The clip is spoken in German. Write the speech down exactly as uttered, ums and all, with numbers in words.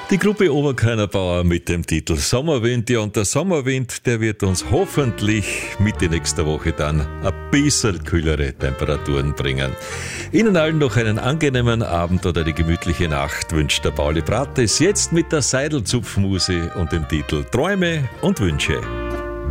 Die Gruppe Oberkeinerbauer mit dem Titel Sommerwind. Ja, und der Sommerwind, der wird uns hoffentlich Mitte nächster Woche dann ein bisschen kühlere Temperaturen bringen. Ihnen allen noch einen angenehmen Abend oder eine gemütliche Nacht wünscht der Pauli Brattes jetzt mit der Seidelzupfmuse und dem Titel Träume und Wünsche.